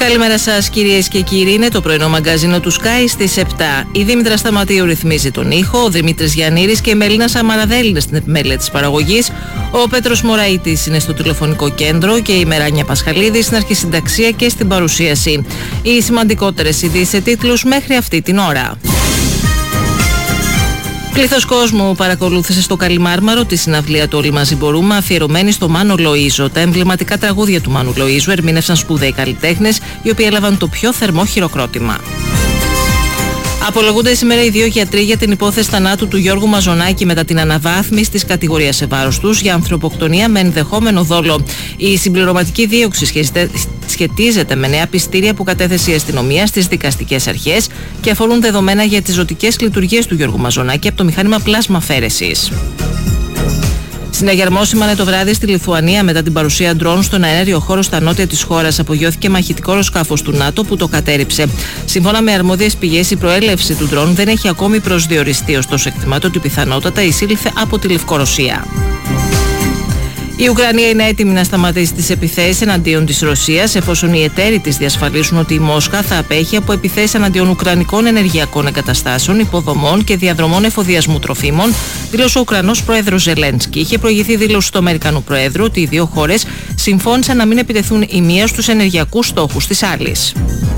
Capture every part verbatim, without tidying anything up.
Καλημέρα σας κυρίες και κύριοι, είναι το πρωινό μαγκαζίνο του Sky στις επτά. Η Δήμητρα Σταματίου ρυθμίζει τον ήχο, ο Δημήτρης Γιαννήρης και η Μελίνα Σαμαραδέλη είναι στην επιμέλεια της παραγωγής, ο Πέτρος Μωραΐτης είναι στο τηλεφωνικό κέντρο και η Μεράνια Πασχαλίδη στην αρχισυνταξία και στην παρουσίαση. Οι σημαντικότερες ειδήσεις σε τίτλους μέχρι αυτή την ώρα. Πλήθος κόσμου παρακολούθησε στο Καλιμάρμαρο τη συναυλία του Όλοι Μαζί Μπορούμε, αφιερωμένη στο Μάνο Λοΐζο. Τα εμβληματικά τραγούδια του Μάνου Λοΐζου ερμήνευσαν σπουδαίοι καλλιτέχνες, οι οποίοι έλαβαν το πιο θερμό χειροκρότημα. Απολογούνται σήμερα οι δύο γιατροί για την υπόθεση θανάτου του Γιώργου Μαζονάκη μετά την αναβάθμιση της κατηγορίας σε βάρος τους για ανθρωποκτονία με ενδεχόμενο δόλο. Η συμπληρωματική δίωξη σχετίζεται με νέα πιστήρια που κατέθεσε η αστυνομία στις δικαστικές αρχές και αφορούν δεδομένα για τις ζωτικές λειτουργίες του Γιώργου Μαζονάκη από το μηχάνημα πλάσμα αφαίρεσης. Συναγερμό σήμανε το βράδυ στη Λιθουανία μετά την παρουσία ντρόν στον αέριο χώρο στα νότια της χώρας. Απογειώθηκε μαχητικό αεροσκάφος του ΝΑΤΟ που το κατέρριψε. Σύμφωνα με αρμόδιες πηγές, η προέλευση του ντρόν δεν έχει ακόμη προσδιοριστεί, ωστόσο εκτιμάται ότι πιθανότατα εισήλθε από τη Λευκορωσία. Η Ουκρανία είναι έτοιμη να σταματήσει τις επιθέσεις εναντίον της Ρωσίας, εφόσον οι εταίροι της διασφαλίσουν ότι η Μόσχα θα απέχει από επιθέσεις εναντίον ουκρανικών ενεργειακών εγκαταστάσεων, υποδομών και διαδρομών εφοδιασμού τροφίμων, δήλωσε ο Ουκρανός πρόεδρος Ζελένσκι. Είχε προηγηθεί δήλωση του Αμερικανού Προέδρου ότι οι δύο χώρες συμφώνησαν να μην επιτεθούν η μία στους ενεργειακούς στόχους της άλλης.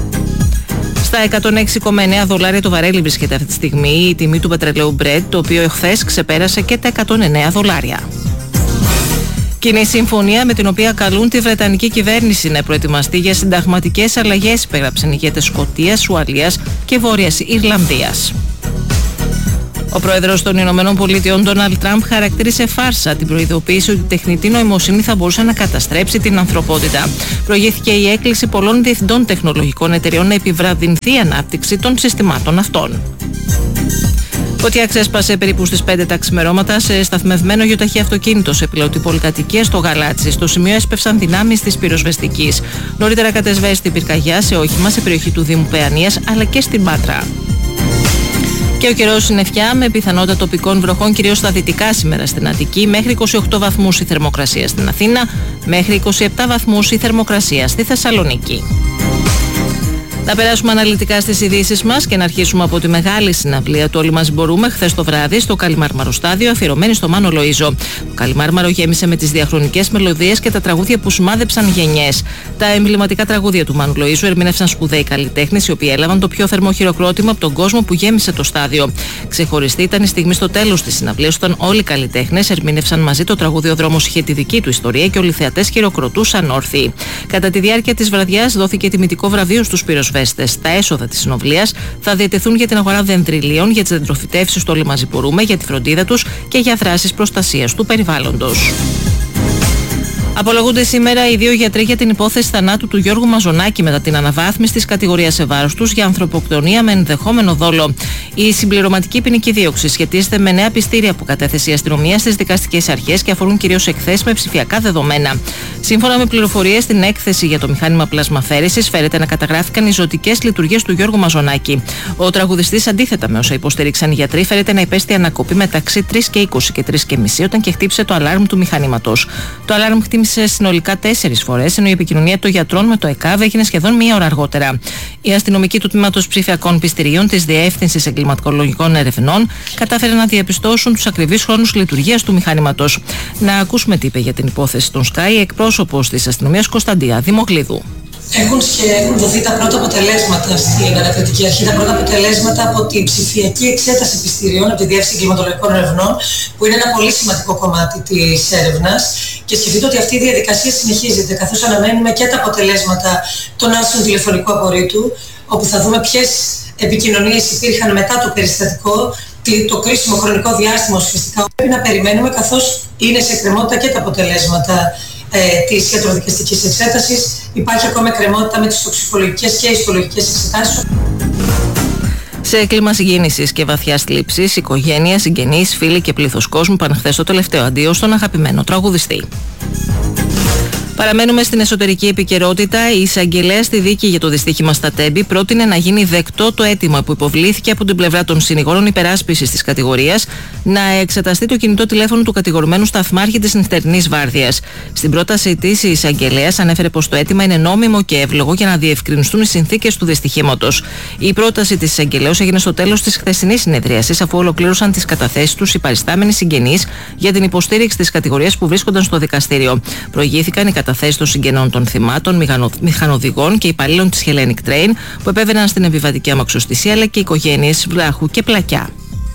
Στα εκατόν έξι κόμμα εννέα δολάρια το βαρέλι βρίσκεται αυτή τη στιγμή η τιμή του πετρελαίου Brent, το οποίο εχθές ξεπέρασε και τα εκατόν εννέα δολάρια. Κοινή συμφωνία με την οποία καλούν τη Βρετανική κυβέρνηση να προετοιμαστεί για συνταγματικές αλλαγές υπέγραψαν ηγέτες Σκωτίας, Ουαλίας και Βόρειας Ιρλανδίας. Ο πρόεδρος των Ηνωμένων Πολιτειών, Ντόναλντ Τραμπ, χαρακτήρισε φάρσα την προειδοποίηση ότι η τεχνητή νοημοσύνη θα μπορούσε να καταστρέψει την ανθρωπότητα. Προηγήθηκε η έκκληση πολλών διευθυντών τεχνολογικών εταιριών να επιβραδυνθεί η ανάπτυξη των συστημάτων αυτών. Φωτιά ξέσπασε περίπου στις πέντε τα ξημερώματα σε σταθμευμένο γιοταχή αυτοκίνητο σε πιλωτή πολυκατοικία στο Γαλάτσι. Στο σημείο έσπευσαν δυνάμεις της πυροσβεστικής. Νωρίτερα κατεσβέστη πυρκαγιά σε όχημα σε περιοχή του Δήμου Παιανίας αλλά και στην Πάτρα. Και ο καιρός συννεφιά με πιθανότητα τοπικών βροχών κυρίως στα δυτικά σήμερα στην Αττική, μέχρι είκοσι οκτώ βαθμούς η θερμοκρασία στην Αθήνα, μέχρι είκοσι επτά βαθμούς η θερμοκρασία στη Θεσσαλονίκη. Να περάσουμε αναλυτικά στις ειδήσεις μας και να αρχίσουμε από τη μεγάλη συναυλία του Όλοι Μαζί Μπορούμε χθες το βράδυ στο Καλιμάρμαρο στάδιο, αφιερωμένη στο Μάνο Λοΐζο. Το Καλιμάρμαρο γέμισε με τις διαχρονικές μελωδίες και τα τραγούδια που σημάδεψαν γενιές. Τα εμβληματικά τραγούδια του Μάνου Λοΐζου ερμήνευσαν σπουδαίοι καλλιτέχνες, οι οποίοι έλαβαν το πιο θερμό χειροκρότημα από τον κόσμο που γέμισε το στάδιο. Ξεχωριστή ήταν η στιγμή στο τέλος της συναυλίας, όταν όλοι οι καλλιτέχνες ερμήνευσαν μαζί το τραγούδι «Ο δρόμος είχε τη δική του ιστορία» και όλοι οι θεατές χειροκροτούσαν όρθιοι. Κατά τη διάρκεια της βραδιάς δόθηκε τιμητικό βραβείο στους πυροσβέστες. Τα έσοδα της συναυλίας θα διατεθούν για την αγορά δεντριλίων, για τις δεντροφυτεύσεις του Όλοι Μαζί Μπορούμε, για τη φροντίδα τους και για δράσεις προστασίας του περιβάλλοντος. Απολογούνται σήμερα οι δύο γιατροί για την υπόθεση θανάτου του Γιώργου Μαζονάκη μετά την αναβάθμιση της κατηγορίας σε βάρος τους για ανθρωποκτονία με ενδεχόμενο δόλο. Η συμπληρωματική ποινική δίωξη σχετίζεται με νέα πιστήρια που κατέθεσε η αστυνομία στις δικαστικές αρχές και αφορούν κυρίως εκθέσεις με ψηφιακά δεδομένα. Σύμφωνα με πληροφορίες στην έκθεση για το μηχάνημα πλασμαφέρεσης, φέρεται να καταγράφηκαν οι ζωτικές λειτουργίες του Γιώργου Μαζονάκη. Ο τραγουδιστής, αντίθετα με όσα υποστήριξαν οι γιατροί, φέρεται να υπέστη ανακοπή μεταξύ τρεις και είκοσι και τρεις και μισή όταν και χτύπησε το αλάρμ του μηχανήματος. Το αλάρμ χτύπησε συνολικά τέσσερις φορές, ενώ η επικοινωνία των γιατρών με το ΕΚΑΒ έγινε σχεδόν μία ώρα αργότερα. Οι αστυνομικοί του τμήματος ψηφιακών πιστηρίων της Διεύθυνσης Εγκληματολογικών Ερευνών κατάφεραν να διαπιστώσουν τους ακριβείς χρόνους λειτουργίας του μηχανήματος. Να ακούσουμε τι είπε για την υπόθεση των Sky εκπρόσωπος της αστυνομίας Κωνσταντία Δημοκλίδου. Έχουν, έχουν δοθεί τα πρώτα αποτελέσματα στην Ανακριτική Αρχή, τα πρώτα αποτελέσματα από την ψηφιακή εξέταση πιστηρίων από τη Διεύθυνση Εγκληματολογικών Ερευνών, που είναι ένα πολύ σημαντικό κομμάτι της έρευνας. Και σκεφτείτε ότι αυτή η διαδικασία συνεχίζεται, καθώς αναμένουμε και τα αποτελέσματα των άσων τηλεφωνικού απορρίτου, όπου θα δούμε ποιες επικοινωνίες υπήρχαν μετά το περιστατικό, το κρίσιμο χρονικό διάστημα ουσιαστικά. Πρέπει να περιμένουμε, καθώς είναι σε εκκρεμότητα και τα αποτελέσματα ε, της ιατροδικαστικής εξέτασης. Υπάρχει ακόμα εκκρεμότητα με τις τοξικολογικές και ιστολογικές εξετάσεις. Σε κλίμα συγκίνησης και βαθιάς θλίψης, οικογένεια, συγγενείς, φίλοι και πλήθος κόσμου πάνε χθες το τελευταίο αντίο στον αγαπημένο τραγουδιστή. Παραμένουμε στην εσωτερική επικαιρότητα. Η εισαγγελέα στη δίκη για το δυστύχημα στα Τέμπη πρότεινε να γίνει δεκτό το αίτημα που υποβλήθηκε από την πλευρά των συνηγόρων υπεράσπισης της κατηγορίας να εξεταστεί το κινητό τηλέφωνο του κατηγορουμένου σταθμάρχη της νυχτερινής βάρδιας. Στην πρόταση της, η εισαγγελέας ανέφερε πως το αίτημα είναι νόμιμο και εύλογο για να διευκρινιστούν οι συνθήκες του δυστυχήματος. Η πρόταση της εισαγγελέως έγινε στο τέλος της χθεσινής συνεδρίασης, αφού ολοκλήρωσαν τις καταθέσεις τους οι παριστάμενοι συγγενείς για την υποστήριξη της κατηγορίας που βρίσκονταν στο δικαστήριο. Προηγήθηκαν οι καταθέσεις των συγγενών των θυμάτων, μηχανοδηγών και υπαλλήλων της Hellenic Train που επέβαιναν στην επιβατική αμαξοστησία, αλλά και οικογένειες Βλάχου και Πλακιά.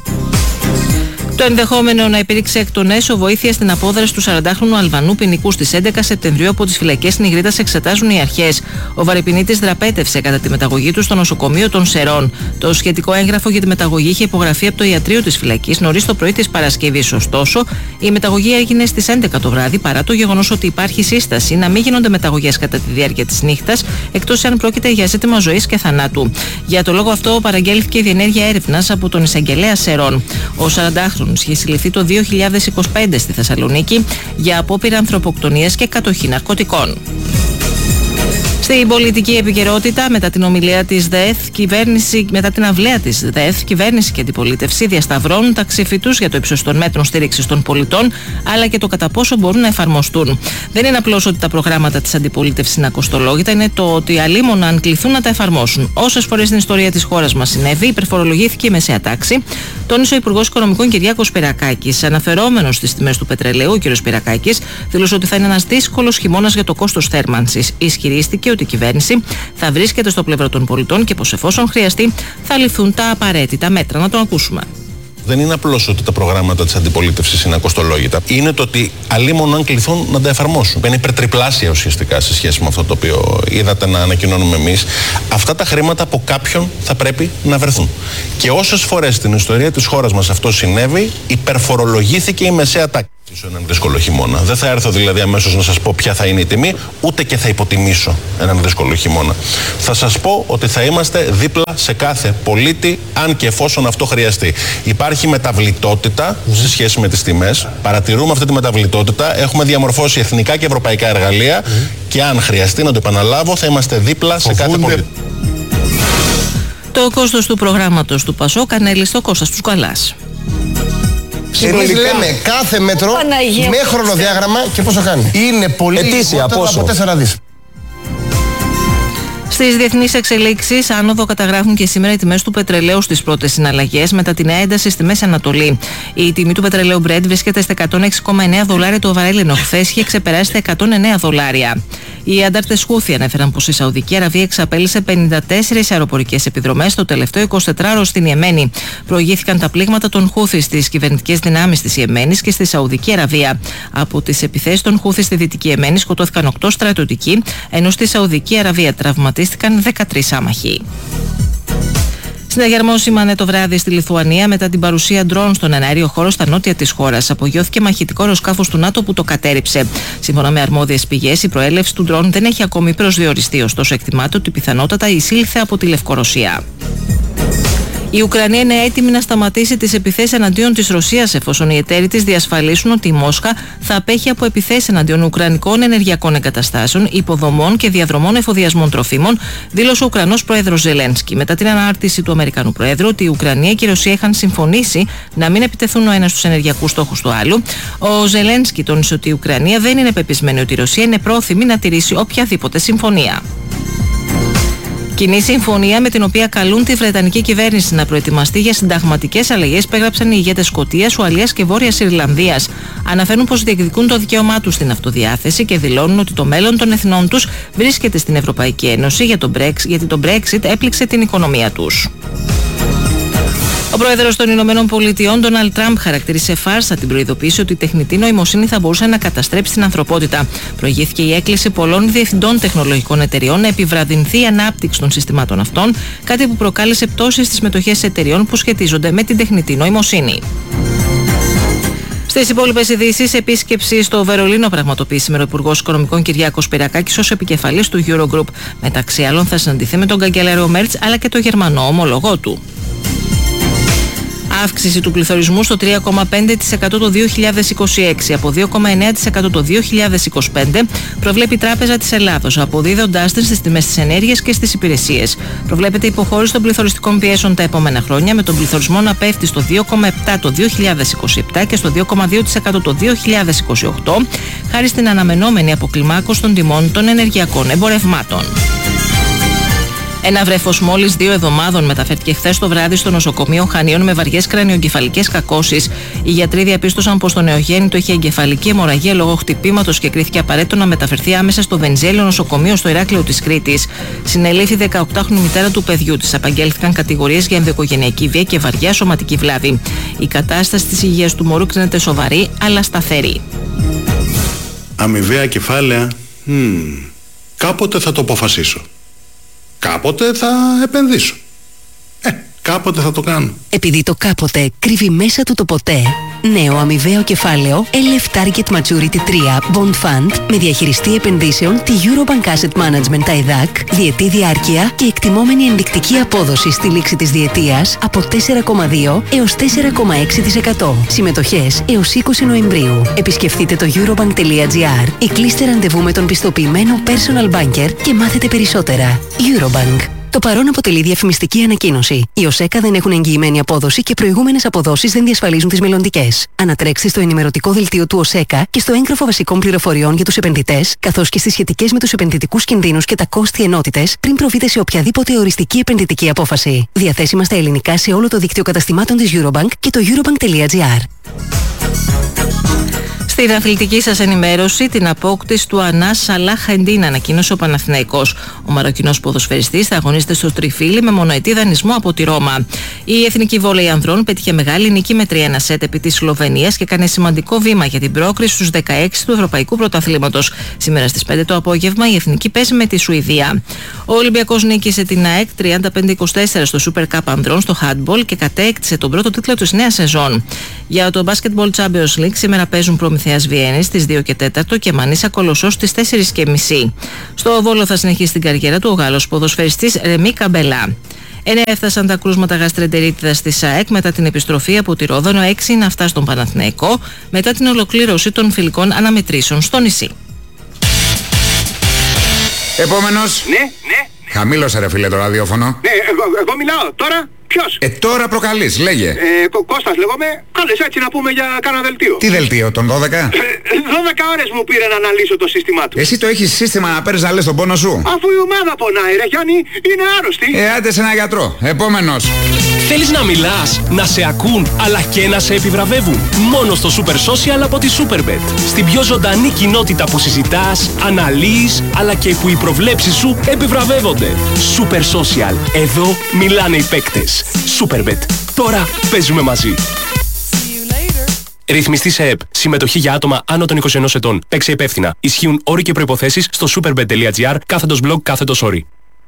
Το ενδεχόμενο να υπήρξε εκ των έσω βοήθεια στην απόδραση του σαραντάχρονου Αλβανού ποινικού στις έντεκα Σεπτεμβρίου από τις φυλακές Νιγρίτας εξετάζουν οι αρχές. Ο βαρυπινίτης δραπέτευσε κατά τη μεταγωγή του στο νοσοκομείο των Σερών. Το σχετικό έγγραφο για τη μεταγωγή είχε υπογραφεί από το ιατρείο της φυλακής νωρίς το πρωί της Παρασκευής. Ωστόσο, η μεταγωγή έγινε στις έντεκα το βράδυ, παρά το γεγονός ότι υπάρχει σύσταση να μην γίνονται μεταγωγές κατά τη διάρκεια της νύχτας, εκτός αν πρόκειται για ζήτημα ζωής και θανάτου. Για το λόγο αυτό, παραγγέλθηκε η διενέργεια έρευνας από τον εισαγγελέα Σερών. Ο σαραντάχρονος είχε συλληφθεί το δύο χιλιάδες είκοσι πέντε στη Θεσσαλονίκη για απόπειρα ανθρωποκτονίας και κατοχή ναρκωτικών. Στην πολιτική επικαιρότητα, μετά την ομιλία της ΔΕΘ, κυβέρνηση, μετά την αυλαία της ΔΕΘ, κυβέρνηση και αντιπολίτευση διασταυρώνουν τα ξεφυτούς για το ύψος των μέτρων στήριξης των πολιτών, αλλά και το κατά πόσο μπορούν να εφαρμοστούν. Δεν είναι απλώς ότι τα προγράμματα της αντιπολίτευσης είναι ακοστολόγητα, είναι το ότι αλίμονα αν κληθούν να τα εφαρμόσουν. Όσες φορές στην ιστορία της χώρας μας συνέβη, υπερφορολογήθηκε η μεσαία τάξη, τόνισε ο Υπουργός Οικονομικών Κυριάκος Πυρακάκης. Αναφερόμενος στις τιμές του πετρελαίου, ο κ. Πυρακάκης δήλωσε ότι θα είναι ένας δύσκολος χειμώνας για το κόστος θέρμανσης. Ισχυρίστηκε ότι η κυβέρνηση θα βρίσκεται στο πλευρό των πολιτών και πως εφόσον χρειαστεί θα ληφθούν τα απαραίτητα μέτρα. Να τον ακούσουμε. Δεν είναι απλώς ότι τα προγράμματα της αντιπολίτευσης είναι ακοστολόγητα. Είναι το ότι αλίμονο αν κληθούν να τα εφαρμόσουν. Είναι υπερτριπλάσια ουσιαστικά σε σχέση με αυτό το οποίο είδατε να ανακοινώνουμε εμείς. Αυτά τα χρήματα από κάποιον θα πρέπει να βρεθούν. Και όσες φορές στην ιστορία της χώρας μας αυτό συνέβη, υπερφορολογήθηκε η μεσαία τάξη. Σε έναν δύσκολο χειμώνα. Δεν θα έρθω δηλαδή αμέσως να σας πω ποια θα είναι η τιμή, ούτε και θα υποτιμήσω έναν δύσκολο χειμώνα. Θα σας πω ότι θα είμαστε δίπλα σε κάθε πολίτη, αν και εφόσον αυτό χρειαστεί. Υπάρχει μεταβλητότητα mm. σε σχέση με τις τιμές. Παρατηρούμε αυτή τη μεταβλητότητα. Έχουμε διαμορφώσει εθνικά και ευρωπαϊκά εργαλεία mm. και αν χρειαστεί, να το επαναλάβω, θα είμαστε δίπλα σε κάθε πολίτη. Το κόστος του προγράμματος του Πασόκ ανέλησε ο Κώστας Πουσκαλάς. Εμείς λέμε κάθε μέτρο Παναγία με χρονοδιάγραμμα και πόσο κάνει. Είναι πολύ λιγότερο από τέσσερα δις. Στις διεθνείς εξελίξεις, άνοδο καταγράφουν και σήμερα οι τιμές του πετρελαίου στις πρώτες συναλλαγές μετά την ένταση στη Μέση Ανατολή. Η τιμή του πετρελαίου Brent βρίσκεται στα εκατόν έξι κόμμα εννέα δολάρια το βαρέλι, ενώ χθες είχε ξεπεράσει τα εκατόν εννέα δολάρια. Οι αντάρτες Χούθι ανέφεραν πως η Σαουδική Αραβία εξαπέλυσε πενήντα τέσσερις αεροπορικές επιδρομές το τελευταίο εικοσιτετράωρο στην Ιεμένη. Προηγήθηκαν τα πλήγματα των Χούθι στις κυβερνητικές δυνάμεις της Ιεμένης και στη Σαουδική Αραβία. Από τις επιθέσεις των Χούθι στη Δυτική Ιεμένη σκοτώθηκαν οκτώ στρατιωτικοί, ενώ στη Σαουδική Αραβία τραυματίστηκαν δεκατρείς άμαχοι. Συναγερμό σήμανε το βράδυ στη Λιθουανία μετά την παρουσία ντρόουν στον εναέριο χώρο στα νότια της χώρας. Απογειώθηκε μαχητικό αεροσκάφος του ΝΑΤΟ που το κατέρριψε. Σύμφωνα με αρμόδιες πηγές, η προέλευση του ντρόουν δεν έχει ακόμη προσδιοριστεί, ωστόσο εκτιμάται ότι πιθανότατα εισήλθε από τη Λευκορωσία. Η Ουκρανία είναι έτοιμη να σταματήσει τις επιθέσεις εναντίον της Ρωσίας εφόσον οι εταίροι της διασφαλίσουν ότι η Μόσχα θα απέχει από επιθέσεις εναντίον ουκρανικών ενεργειακών εγκαταστάσεων, υποδομών και διαδρομών εφοδιασμών τροφίμων, δήλωσε ο Ουκρανός πρόεδρος Ζελένσκι. Μετά την ανάρτηση του Αμερικανού Προέδρου ότι η Ουκρανία και η Ρωσία είχαν συμφωνήσει να μην επιτεθούν ο ένας στους ενεργειακούς στόχους του άλλου, ο Ζελένσκι τόνισε ότι η Ουκρανία δεν είναι πεπισμένη ότι η Ρωσία είναι πρόθυμη να τηρήσει οποιαδήποτε συμφωνία. Κοινή συμφωνία με την οποία καλούν τη Βρετανική κυβέρνηση να προετοιμαστεί για συνταγματικές αλλαγές υπέγραψαν οι ηγέτες Σκωτίας, Ουαλίας και Βόρειας Ιρλανδίας. Αναφέρουν πως διεκδικούν το δικαίωμά τους στην αυτοδιάθεση και δηλώνουν ότι το μέλλον των εθνών τους βρίσκεται στην Ευρωπαϊκή Ένωση για το Brexit, γιατί το Brexit έπληξε την οικονομία τους. Ο πρόεδρος των Ηνωμένων Πολιτειών, Ντόναλντ Τραμπ, χαρακτήρισε φάρσα την προειδοποίηση ότι η τεχνητή νοημοσύνη θα μπορούσε να καταστρέψει την ανθρωπότητα. Προηγήθηκε η έκκληση πολλών διευθυντών τεχνολογικών εταιριών να επιβραδυνθεί η ανάπτυξη των συστημάτων αυτών, κάτι που προκάλεσε πτώσεις στις μετοχές εταιριών που σχετίζονται με την τεχνητή νοημοσύνη. Στις υπόλοιπες ειδήσεις, επίσκεψη στο Βερολίνο πραγματοποιεί σήμερα ο Υπουργός Οικονομικών Κυριάκος Πυρακάκης ως επικεφαλής του Eurogroup. Μεταξύ άλλων, θα συναντηθεί με τον καγκελάριο Μέρτς αλλά και τον Γερμανό ομόλογό του. Αύξηση του πληθωρισμού στο τρία κόμμα πέντε τοις εκατό το δύο χιλιάδες είκοσι έξι από δύο κόμμα εννέα τοις εκατό το δύο χιλιάδες είκοσι πέντε, προβλέπει η Τράπεζα της Ελλάδος, αποδίδοντάς την στις τιμές της ενέργειας και στις υπηρεσίες. Προβλέπεται υποχώρηση των πληθωριστικών πιέσεων τα επόμενα χρόνια, με τον πληθωρισμό να πέφτει στο δύο κόμμα επτά τοις εκατό το δύο χιλιάδες είκοσι επτά και στο δύο κόμμα δύο τοις εκατό το δύο χιλιάδες είκοσι οκτώ, χάρη στην αναμενόμενη αποκλιμάκωση των τιμών των ενεργειακών εμπορευμάτων. Ένα βρέφος μόλις δύο εβδομάδων μεταφέρθηκε χθες το βράδυ στο νοσοκομείο Χανίων με βαριές κρανιογκεφαλικές κακώσεις. Οι γιατροί διαπίστωσαν πως το νεογέννητο είχε εγκεφαλική αιμορραγία λόγω χτυπήματος και κρίθηκε απαραίτητο να μεταφερθεί άμεσα στο Βενιζέλιο νοσοκομείο στο Ηράκλειο της Κρήτης. Συνελήφθη δεκαοκτάχρονη μητέρα του παιδιού της. Απαγγέλθηκαν κατηγορίες για ενδοοικογενειακή βία και βαριά σωματική βλάβη. Η κατάσταση της υγείας του μωρού κρίνεται σοβαρή αλλά σταθερή. Αμοιβαία κεφάλαια. Hmm. Κάποτε θα το αποφασίσω. Κάποτε θα επενδύσω. Ε, κάποτε θα το κάνω. Επειδή το κάποτε κρύβει μέσα του το ποτέ. Νέο αμοιβαίο κεφάλαιο ελ εφ Target Maturity τρία Bond Fund με διαχειριστή επενδύσεων τη Eurobank Asset Management τα ΕΔΑΚ, διετή διάρκεια και εκτιμόμενη ενδεικτική απόδοση στη λήξη της διετίας από τέσσερα κόμμα δύο έως τέσσερα κόμμα έξι τοις εκατό. Συμμετοχές έως είκοσι Νοεμβρίου. Επισκεφτείτε το eurobank.gr ή κλείστε ραντεβού με τον πιστοποιημένο personal banker και μάθετε περισσότερα. Eurobank. Το παρόν αποτελεί διαφημιστική ανακοίνωση. Οι ΟΣΕΚΑ δεν έχουν εγγυημένη απόδοση και προηγούμενες αποδόσεις δεν διασφαλίζουν τις μελλοντικές. Ανατρέξτε στο ενημερωτικό δελτίο του ΟΣΕΚΑ και στο έγγραφο βασικών πληροφοριών για τους επενδυτές, καθώς και στις σχετικές με τους επενδυτικούς κινδύνους και τα κόστη ενότητες, πριν προβείτε σε οποιαδήποτε οριστική επενδυτική απόφαση. Διαθέσιμα στα ελληνικά σε όλο το δίκτυο καταστημάτων της Eurobank και το eurobank.gr. Στην αθλητική σας ενημέρωση, την απόκτηση του Ανάς Σαλάχ Εντίν ανακοίνωσε ο Παναθηναϊκός. Ο Μαροκινός ποδοσφαιριστής θα αγωνίζεται στο Τριφύλι με μονοετή δανεισμό από τη Ρώμα. Η Εθνική Βόλεϊ Ανδρών πέτυχε μεγάλη νίκη με τρία ένα σετ επί της Σλοβενίας και έκανε σημαντικό βήμα για την πρόκριση στους δεκαέξι του Ευρωπαϊκού Πρωταθλήματος. Σήμερα στις πέντε το απόγευμα η Εθνική παίζει με τη Σουηδία. Ο Ολυμπιακός νίκησε την ΑΕΚ τριάντα πέντε είκοσι τέσσερα στο Super Cup Ανδρών στο handball και κατέκτησε τον πρώτο τίτλο της νέας σεζόν. Για το Basketball Champions League σήμερα παίζουν Προμηθέας Βιέννης στις δύο και τέσσερα και Μανίσα Κολοσσός στις τέσσερις και μισή. Στο Βόλο θα συνεχίσει την καριέρα του ο Γάλλος ποδοσφαιριστής Ρεμί Καμπελά. Εννέα έφτασαν τα κρούσματα γαστρεντερίτιδας της ΑΕΚ μετά την επιστροφή από τη Ρόδονο, έξι είναι αυτά στον Παναθηναϊκό μετά την ολοκλήρωση των φιλικών αναμετρήσεων στο νησί. Επόμενος. Ναι, ναι. Χαμήλωσε ρε φίλε το ραδιόφωνο. Ναι, εγώ, εγώ μιλάω τώρα. Ποιος? Ε, τώρα προκαλείς, λέγε. Ε, Κω- Κώστας λέγομαι. Κάλες έτσι να πούμε για κάνα δελτίο. Τι δελτίο, τον δώδεκα? Ε, δώδεκα ώρες μου πήρε να αναλύσω το σύστημά του. Εσύ το έχεις σύστημα να παίρνεις να λες τον πόνο σου? Αφού η ομάδα πονάει ρε Γιάννη, είναι άρρωστη. Ε, άντε σε ένα γιατρό. Επόμενος. Θέλεις να μιλάς, να σε ακούν, αλλά και να σε επιβραβεύουν? Μόνο στο Super Social από τη Superbet. Στην πιο ζωντανή κοινότητα που συζητάς, αναλύεις, αλλά και που οι προβλέψεις σου επιβραβεύονται. Super Social. Εδώ μιλάνε οι παίκτες. Superbet. Τώρα παίζουμε μαζί. Ρυθμιστή σε ΕΠ. Συμμετοχή για άτομα άνω των είκοσι ενός ετών. Παίξε υπεύθυνα. Ισχύουν όροι και προϋποθέσεις στο superbet.gr κάθετος blog κάθετος όροι.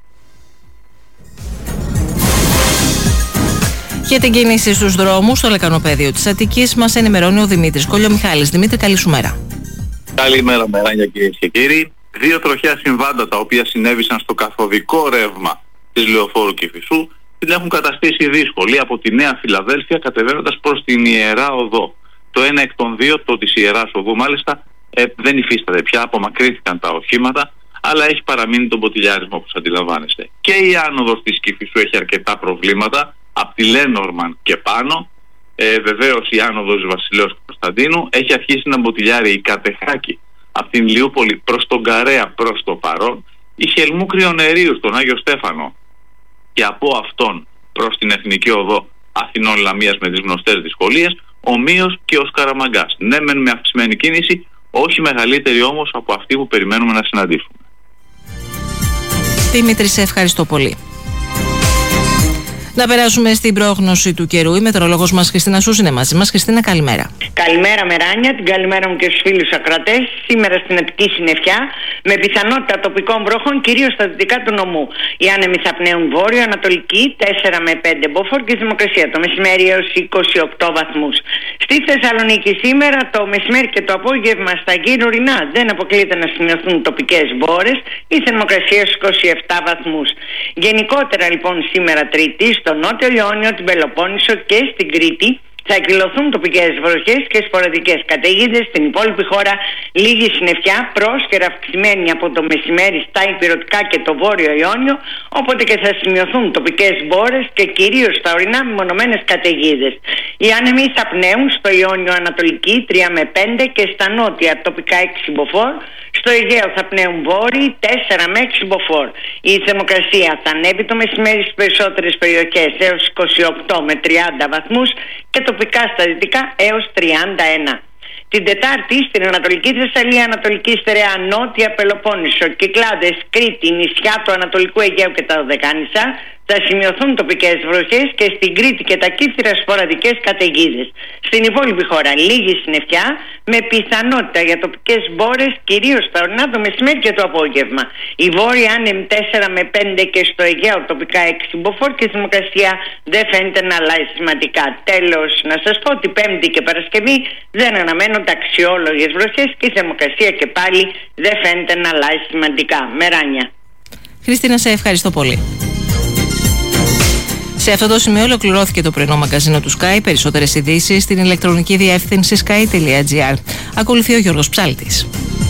Για την κίνηση στους δρόμους στο λεκανοπέδιο της Αττικής μας ενημερώνει ο Δημήτρης Κολιομιχάλης. Δημήτρη, καλή σου μέρα. Καλημέρα, μεράνια κυρίες και κύριοι. Δύο τροχιά συμβάντα τα οποία συνέβησαν στο καθοδικό ρεύμα της Λεωφόρου Κηφισού την έχουν καταστήσει δύσκολη από τη Νέα Φιλαδέλφια κατεβαίνοντας προς την Ιερά Οδό. Το ένα εκ των δύο, το της Ιεράς Οδού μάλιστα, ε, δεν υφίσταται πια, απομακρύνθηκαν τα οχήματα, αλλά έχει παραμείνει το μποτιλιάρισμα όπως αντιλαμβάνεστε. Και η άνοδος της Κηφισού έχει αρκετά προβλήματα, από τη Λένορμαν και πάνω. Ε, βεβαίως η άνοδος Βασιλέως Κωνσταντίνου έχει αρχίσει να μποτιλιάρει η Κατεχάκη από την Λιούπολη προς τον Καρέα προς το παρόν, η Χελμού Κρυονερίου στον Άγιο Στέφανο και από αυτόν προς την Εθνική Οδό Αθηνών Λαμίας με τις γνωστές δυσκολίες, ομοίως και ο Σκαραμαγκάς. Ναι, μεν με αυξημένη κίνηση, όχι μεγαλύτερη όμως από αυτή που περιμένουμε να συναντήσουμε. Δημήτρη, σε ευχαριστώ πολύ. Να περάσουμε στην πρόγνωση του καιρού. Η μετεωρολόγος μας Χριστίνα Σούζ είναι μαζί μας. Χριστίνα, καλημέρα. Καλημέρα Μεράνια, την καλημέρα μου και στους φίλους ακροατές. Σήμερα στην Αττική συννεφιά με πιθανότητα τοπικών βροχών κυρίως στα δυτικά του νομού. Οι άνεμοι θα πνέουν βόρειο-ανατολική τέσσερα με πέντε μποφόρ και Δημοκρασία το μεσημέρι έως είκοσι οκτώ βαθμούς. Στη Θεσσαλονίκη σήμερα το μεσημέρι και το απόγευμα στα γύρω ορεινά δεν αποκλείεται να σημειωθούν τοπικές μπόρες, η θερμοκρασία στους είκοσι επτά βαθμούς. Γενικότερα λοιπόν σήμερα Τρίτη στο Νότιο Ιόνιο, την Πελοπόννησο και στην Κρήτη θα εκδηλωθούν τοπικές βροχές και σποραδικές καταιγίδες. Στην υπόλοιπη χώρα λίγη συννεφιά, πρόσκαιρα αυξημένη από το μεσημέρι στα υπηρετικά και το βόρειο Ιόνιο, όποτε και θα σημειωθούν τοπικές μπόρες και κυρίως στα ορεινά μεμονωμένες καταιγίδες. Οι άνεμοι θα πνέουν στο Ιόνιο ανατολική τρία με πέντε και στα νότια τοπικά έξι μποφόρ. Στο Αιγαίο θα πνέουν βόρειοι τέσσερα με έξι μποφόρ. Η θερμοκρασία θα ανέβει το μεσημέρι στις περισσότερες περιοχές έως είκοσι οκτώ με τριάντα βαθμούς και τοπικά στα δυτικά έως τριάντα ένα. Την Τετάρτη στην Ανατολική Θεσσαλία, Ανατολική Στερεά, Νότια Πελοπόννησο, Κυκλάδες, Κρήτη, νησιά του Ανατολικού Αιγαίου και τα Δωδεκάνησα θα σημειωθούν τοπικές βροχές και στην Κρήτη και τα Κύθυρα σποραδικές καταιγίδες. Στην υπόλοιπη χώρα λίγη συννεφιά με πιθανότητα για τοπικές μπόρες κυρίως στα ορεινά το μεσημέρι και το απόγευμα. Η βόρεια άνεμη τέσσερα με πέντε και στο Αιγαίο τοπικά έξι μποφόρ και η θερμοκρασία δεν φαίνεται να αλλάζει σημαντικά. Τέλος, να σας πω ότι Πέμπτη και Παρασκευή δεν αναμένονται αξιόλογες βροχές και η θερμοκρασία και πάλι δεν φαίνεται να αλλάζει σημαντικά. Μεράνια. Χριστίνα, σε ευχαριστώ πολύ. Σε αυτό το σημείο ολοκληρώθηκε το πρωινό μαγκαζίνο του Sky. Περισσότερες ειδήσεις στην ηλεκτρονική διεύθυνση sky τελεία gr. Ακολουθεί ο Γιώργος Ψάλτης.